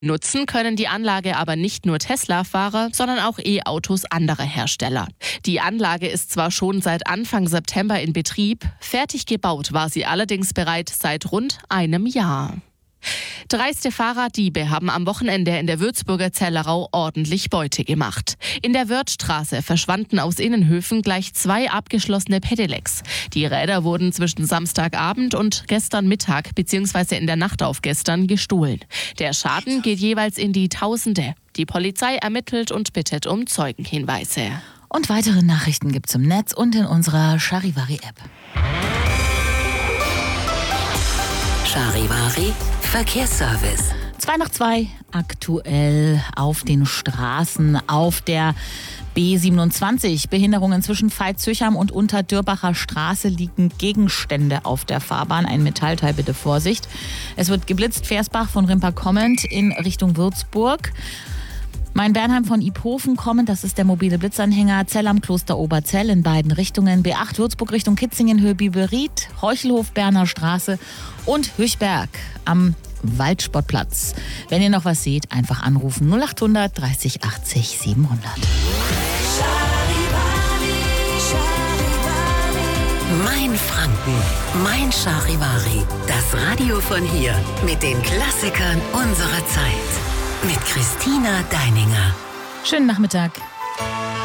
Nutzen können die Anlage aber nicht nur Tesla-Fahrer, sondern auch E-Autos anderer Hersteller. Die Anlage ist zwar schon seit Anfang September in Betrieb, fertig gebaut war sie allerdings bereits seit rund einem Jahr. Dreiste Fahrraddiebe haben am Wochenende in der Würzburger Zellerau ordentlich Beute gemacht. In der Wörthstraße verschwanden aus Innenhöfen gleich 2 abgeschlossene Pedelecs. Die Räder wurden zwischen Samstagabend und gestern Mittag bzw. in der Nacht auf gestern gestohlen. Der Schaden geht jeweils in die Tausende. Die Polizei ermittelt und bittet um Zeugenhinweise. Und weitere Nachrichten gibt's im Netz und in unserer Charivari-App. Charivari Verkehrsservice. 2:02 aktuell auf den Straßen, auf der B27. Behinderungen zwischen Veitshöchheim und Unterdürbacher Straße liegen Gegenstände auf der Fahrbahn. Ein Metallteil, bitte Vorsicht. Es wird geblitzt, Versbach von Rimper kommend in Richtung Würzburg. Main-Bernheim von Iphofen kommend, das ist der mobile Blitzanhänger. Zell am Kloster Oberzell in beiden Richtungen. B8 Würzburg Richtung Kitzingen, Höhe Bibelried, Heuchelhof, Berner Straße und Höchberg am Waldsportplatz. Wenn ihr noch was seht, einfach anrufen 0800 30 80 700. Mein Franken, mein Charivari. Das Radio von hier mit den Klassikern unserer Zeit. Mit Christina Deininger. Schönen Nachmittag.